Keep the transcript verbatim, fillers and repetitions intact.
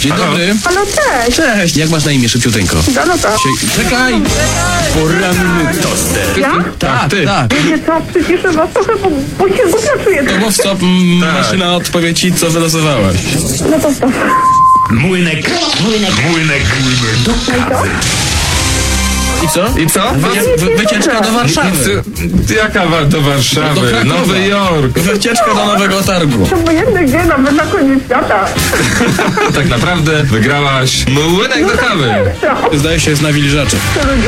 Dzień dobry. Halo, cześć. Cześć. Jak masz na imię, szybciuteńko? Danuta. Sie- Czekaj! Poranny toster. Ja? Tak, ty. Tak. Wiecie co, przyciszę was trochę, bo, bo się głupio czuję. To mów stop, m, maszyna odpowie ci, co wylosowałaś. No to stop. Młynek, młynek, młynek, do kawy. I co? I co? Wy, wy, wycieczka do Warszawy. Ty- Jaka wa- do Warszawy? Do Krakowa. Nowy Jork. Wycieczka do Nowego Targu. To obojętne gdzie, nawet na koniec świata. Tak naprawdę wygrałaś młynek do kawy. Co? Zdaje się, jest na wilżacze.